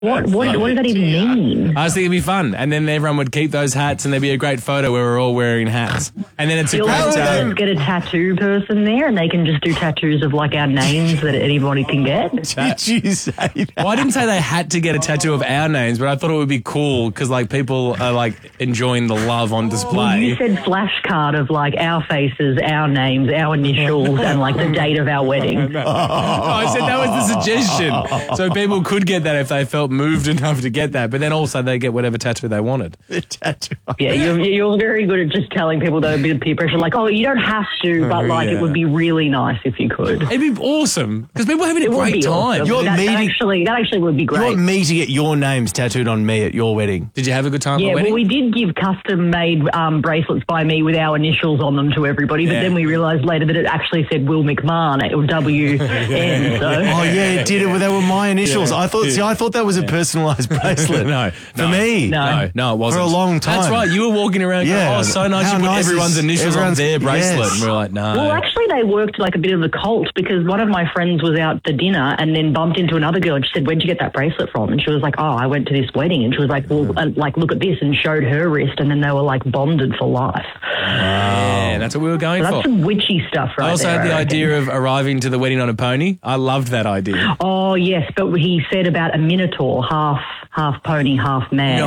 What does that even mean? I was thinking it'd be fun. And then everyone would keep those hats and there'd be a great photo where we're all wearing hats. And then it's a You'll great have time. to get a tattoo person there and they can just do tattoos of like our names that anybody can get. Did you say that? Well, I didn't say they had to get a tattoo of our names, but I thought it would be cool because like people are like enjoying the love on Well, display. you said flashcard of like our faces, our names, our initials, and like the date of our wedding. No, I said that was the suggestion. So people could get that if they felt moved enough to get that, but then also they get whatever tattoo they wanted. The tattoo. Yeah, you're very good at just telling people that a bit of peer pressure, like, oh, you don't have to, but like it would be really nice if you could. It'd be awesome because people are having a It would great be time. awesome. That actually would be You great. want me to get your names tattooed on me at your wedding? Did you have a good time at Yeah, the wedding? well, we did give custom-made bracelets by me with our initials on them to everybody, but then we realised later that it actually said Will McMahon, or W-N, so... Oh, yeah, it did. They were my initials. I thought that was a personalised bracelet. For me. No, it wasn't. For a long time. That's right. You were walking around going, oh, so nice. How You put nice everyone's is initials on their bracelet. yes. And we were like, no. Well, actually, they worked like a bit of a cult because one of my friends was out for dinner and then bumped into another girl and she said, where'd you get that bracelet from? And she was like, oh, I went to this wedding. And she was like, well, like, look at this, and showed her wrist, and then they were like bonded for life. Yeah, that's what we were going So for. that's some witchy stuff right I also there. had the I reckon. idea of arriving to the wedding on a pony. I loved that idea. Oh, yes, but he said about a minotaur, half pony, half man.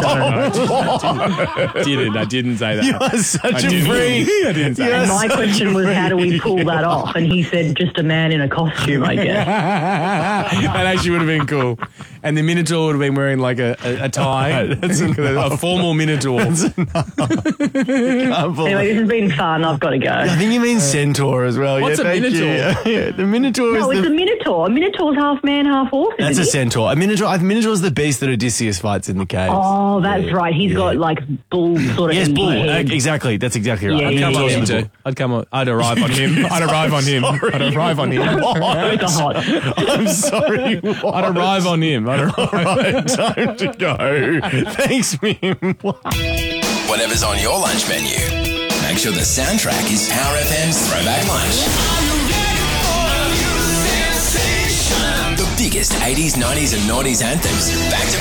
I didn't say that. You are such I a didn't. freak. I didn't say And that. my question was, how do we pull that off? And he said, just a man in a costume, I guess. That actually would have been cool. And the Minotaur would have been wearing like a tie. A formal Minotaur. Anyway, this has been fun. I've got to go. I think you mean centaur as well. What's a thank minotaur? you. Yeah, the minotaur No, is it's a minotaur. A minotaur's half man, half horse. That's a isn't it? centaur. A minotaur is the beast that Odysseus fights in the caves. Oh, that's right. He's got like bull sort of. Yes, empty bull. head. Exactly. That's exactly right. Yeah, A yeah, Come on, minotaur's him the too. I'd arrive on him. I'd arrive on him. I'd arrive on him. Both are hot. I'm sorry. I'd arrive on him. All right, time to go. Thanks, Mim. Whatever's on your lunch menu, make sure the soundtrack is Power FM's Throwback Lunch. The biggest 80s, 90s and noughties anthems back to